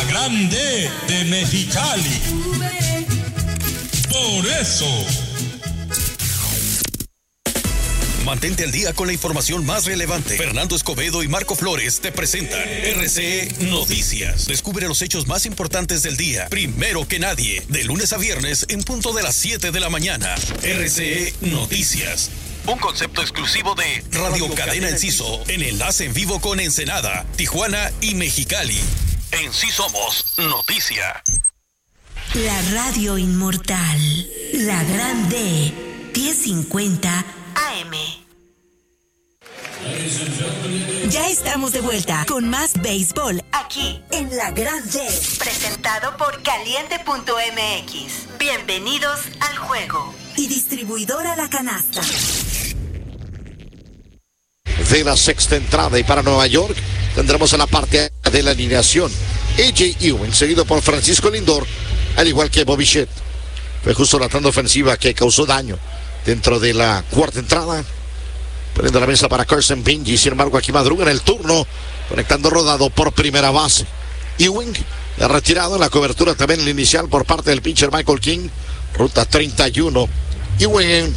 La Grande de Mexicali. Por eso. Mantente al día con la información más relevante. Fernando Escobedo y Marco Flores te presentan RCE Noticias. Descubre los hechos más importantes del día, primero que nadie, de lunes a viernes en punto de las 7 de la mañana. RCE Noticias. Un concepto exclusivo de Radio Cadena Enciso, en enlace en vivo con Ensenada, Tijuana y Mexicali. En sí somos noticia. La radio inmortal, La Grande, 1050 AM. Ya estamos de vuelta con más béisbol aquí en La Grande, presentado por Caliente.mx. Bienvenidos al juego. Y distribuidora La Canasta. De la sexta entrada, y para Nueva York tendremos en la parte de la alineación A.J. Ewing, seguido por Francisco Lindor, al igual que Bo Bichette. Fue justo la tanda ofensiva que causó daño dentro de la cuarta entrada, poniendo la mesa para Carson Benji. Sin embargo, aquí madruga en el turno, conectando rodado por primera base. Ewing ha retirado en la cobertura también el inicial por parte del pitcher Michael King, ruta 31. Ewing,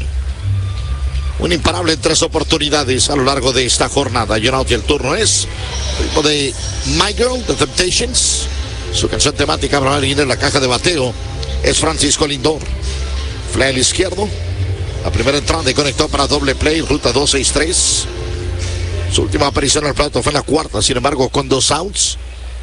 un imparable en 3 oportunidades a lo largo de esta jornada. Y el turno es ritmo de My Girl, The Temptations. Su canción temática para alguien en la caja de bateo es Francisco Lindor. Fly al izquierdo. La primera entrada y conectó para doble play, ruta 263. Su última aparición al plato fue en la cuarta, sin embargo, con 2 outs.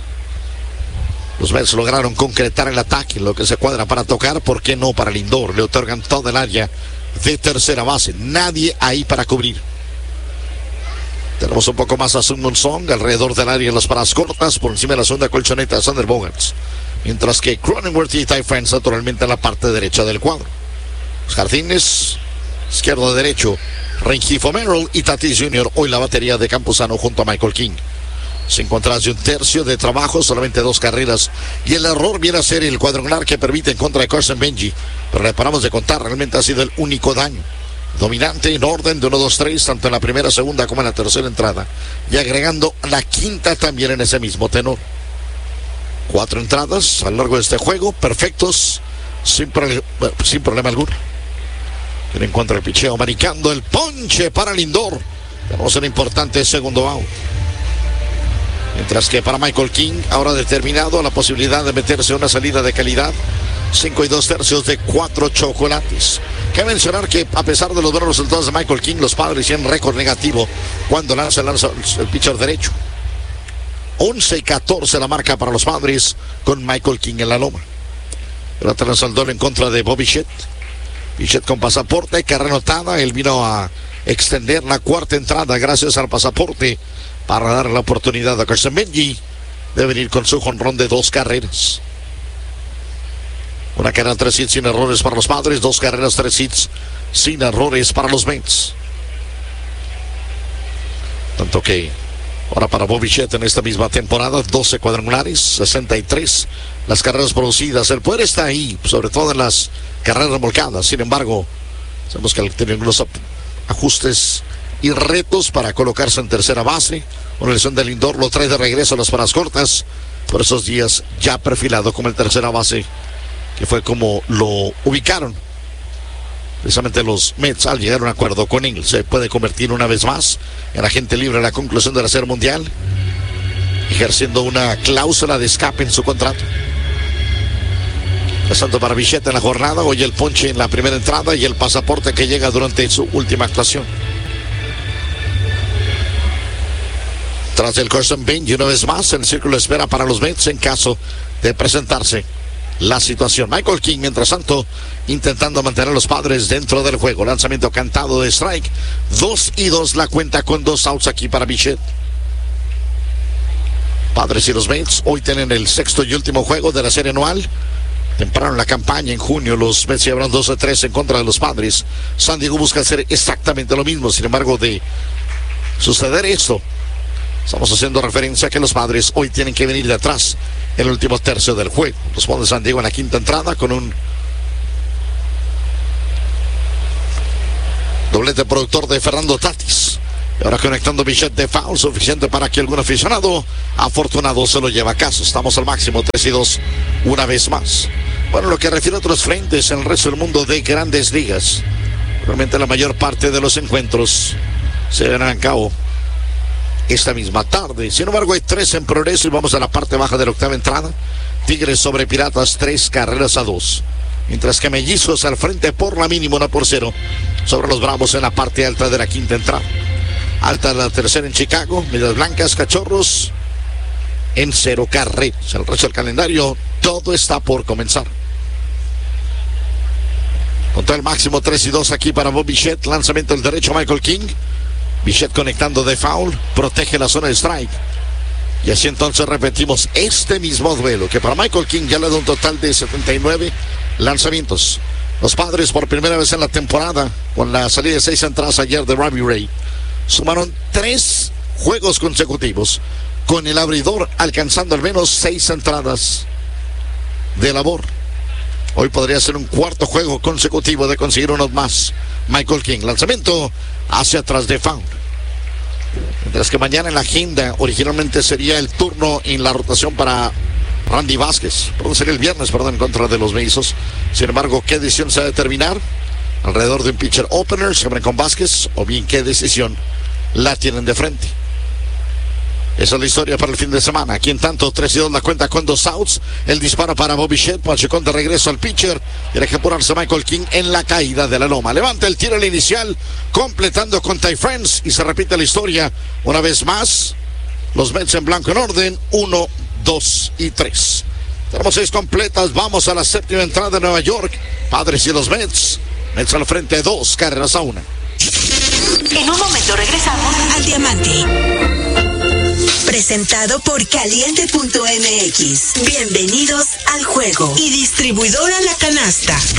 Los Mets lograron concretar el ataque, lo que se cuadra para tocar, ¿por qué no para Lindor? Le otorgan todo el área de tercera base, nadie ahí para cubrir. Tenemos un poco más a Sun Moon Song alrededor del área en las paradas cortas, por encima de la segunda colchoneta de Sander Bogaerts, mientras que Cronenworth y Ty France naturalmente en la parte derecha del cuadro. Los jardines, izquierdo a derecho, Rengifo Merrill y Tatis Jr. Hoy la batería de Campuzano junto a Michael King. 5 entradas de un tercio de trabajo, solamente 2 carreras. Y el error viene a ser el cuadrangular que permite en contra de Carson Benji. Pero le paramos de contar, realmente ha sido el único daño. Dominante en orden de 1-2-3, tanto en la primera, segunda como en la tercera entrada. Y agregando la quinta también en ese mismo tenor. 4 entradas a lo largo de este juego, perfectos, sin problema alguno. Tiene en contra el picheo, marcando el ponche para Lindor. Tenemos un importante segundo out. Mientras que para Michael King, ahora determinado la posibilidad de meterse una salida de calidad. 5 2/3 de 4 chocolates. Cabe mencionar que a pesar de los buenos resultados de Michael King, los Padres tienen récord negativo cuando lanza el pitcher derecho. 11-14 la marca para los Padres con Michael King en la loma. Pero lanza el doble en contra de Bo Bichette. Bichette con pasaporte, carrera anotada. Él vino a extender la cuarta entrada gracias al pasaporte para dar la oportunidad a Carson Benji de venir con su jonrón de 2 carreras. Una carrera, 3 hits sin errores para los Padres. 2 carreras, 3 hits sin errores para los Mets. Tanto que ahora para Bo Bichette en esta misma temporada, 12 cuadrangulares, 63 las carreras producidas. El poder está ahí, sobre todo en las carreras remolcadas. Sin embargo, sabemos que tiene algunos ajustes y retos para colocarse en tercera base. Una lesión de Lindor lo trae de regreso a las paradas cortas. Por esos días ya perfilado como el tercera base, que fue como lo ubicaron precisamente los Mets al llegar a un acuerdo con él. Se puede convertir una vez más en agente libre a la conclusión de la Serie Mundial, ejerciendo una cláusula de escape en su contrato. Pasando para Bichette en la jornada, hoy el ponche en la primera entrada y el pasaporte que llega durante su última actuación. Tras el Carson Benji, una vez más, el círculo de espera para los Mets en caso de presentarse la situación. Michael King, mientras tanto, intentando mantener a los Padres dentro del juego. Lanzamiento cantado de strike. 2-2 la cuenta con 2 outs aquí para Bichette. Padres y los Mets hoy tienen el sexto y último juego de la serie anual. Temprano en la campaña, en junio, los Mets llevaron 12-3 en contra de los Padres. San Diego busca hacer exactamente lo mismo. Sin embargo, de suceder esto, estamos haciendo referencia a que los Padres hoy tienen que venir de atrás en el último tercio del juego. Los Padres de San Diego en la quinta entrada con un doblete productor de Fernando Tatis. Y ahora conectando Bichette de foul, suficiente para que algún aficionado afortunado se lo lleve a casa. Estamos al máximo, 3-2, una vez más. Bueno, lo que refiere a otros frentes en el resto del mundo de grandes ligas, realmente la mayor parte de los encuentros se llevan a cabo esta misma tarde. Sin embargo, hay 3 en progreso y vamos a la parte baja de la octava entrada. Tigres sobre Piratas, 3-2. Mientras que Mellizos al frente por la mínima, 1-0 sobre los Bravos en la parte alta de la quinta entrada. Alta la tercera en Chicago, Medias Blancas, Cachorros en 0 carreras. El resto del calendario, todo está por comenzar. Con todo el máximo, 3-2 aquí para Bob Bichette. Lanzamiento del derecho Michael King. Bichette conectando de foul, protege la zona de strike. Y así entonces repetimos este mismo duelo, que para Michael King ya le da un total de 79 lanzamientos. Los Padres por primera vez en la temporada, con la salida de 6 entradas ayer de Robbie Ray, sumaron 3 juegos consecutivos, con el abridor alcanzando al menos 6 entradas de labor. Hoy podría ser un cuarto juego consecutivo de conseguir unos más. Michael King, lanzamiento hacia atrás de foul. Mientras que mañana en la agenda originalmente sería el turno en la rotación para Randy Vázquez. Sería el viernes, en contra de los Mellizos. Sin embargo, ¿qué decisión se va a determinar? Alrededor de un pitcher opener, se abren con Vázquez, o bien qué decisión la tienen de frente. Esa es la historia para el fin de semana. Aquí en tanto, 3-2 la cuenta con 2 outs. El disparo para Bobby Shedd. Pachecón de regreso al pitcher. Tiene que apurarse Michael King en la caída de la loma. Levanta el tiro al inicial, completando con Ty France. Y se repite la historia una vez más. Los Mets en blanco en orden. 1, 2 y 3. Tenemos 6 completas. Vamos a la séptima entrada de Nueva York. Padres y los Mets. Mets al frente, 2-1. En un momento regresamos al Diamante. Presentado por Caliente.mx. Bienvenidos al juego. Y distribuidora La Canasta.